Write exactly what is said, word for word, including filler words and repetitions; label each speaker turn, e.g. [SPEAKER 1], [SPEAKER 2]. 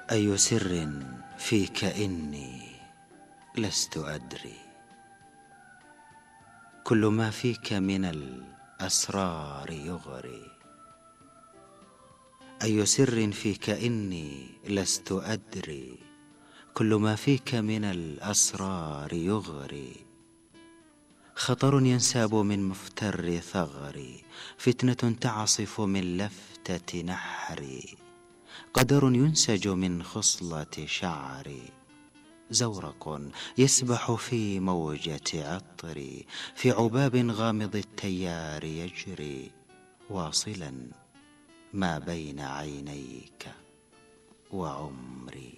[SPEAKER 1] أي سر فيك إني لست أدري، كل ما فيك من الأسرار يغري. أي سر فيك إني لست أدري، كل ما فيك من الأسرار يغري. خطر ينساب من مفتر ثغري، فتنة تعصف من لفتة نحري، قدر ينسج من خصلة شعري، زورق يسبح في موجة عطري، في عباب غامض التيار يجري، واصلا ما بين عينيك وعمري.